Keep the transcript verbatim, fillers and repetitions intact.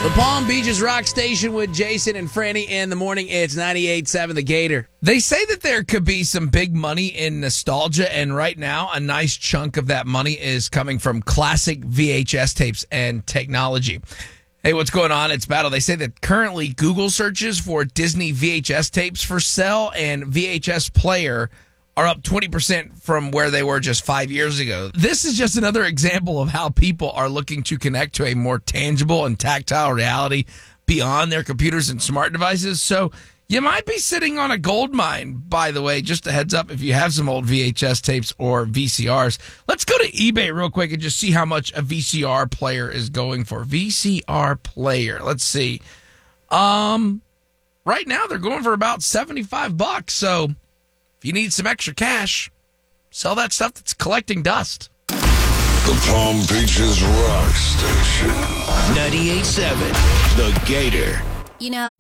The Palm Beaches Rock Station with Jason and Franny in the morning. It's ninety-eight point seven The Gator. They say that there could be some big money in nostalgia, and right now a nice chunk of that money is coming from classic V H S tapes and technology. Hey, what's going on? It's Battle. They say that currently Google searches for Disney V H S tapes for sale and V H S player are up twenty percent from where they were just five years ago. This is just another example of how people are looking to connect to a more tangible and tactile reality beyond their computers and smart devices. So you might be sitting on a gold mine, by the way. Just a heads up, if you have some old V H S tapes or V C Rs, let's go to eBay real quick and just see how much a V C R player is going for. V C R player, let's see. Um, right now they're going for about seventy-five bucks. So if you need some extra cash, sell that stuff that's collecting dust. The Palm Beaches Rock Station. ninety-eight point seven The Gator. You know,